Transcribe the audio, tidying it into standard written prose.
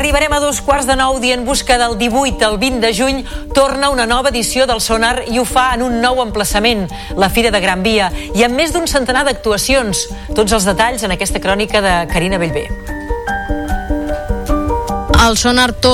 Arribarem a 8:15 Dia en busca del 18 al 20 de juny. Torna una nova edició del Sonar i ho fa en un nou emplaçament, la Fira de Gran Via, i amb més d'un centenar d'actuacions. Tots els detalls en aquesta crònica de Carina Bellver. El Sonar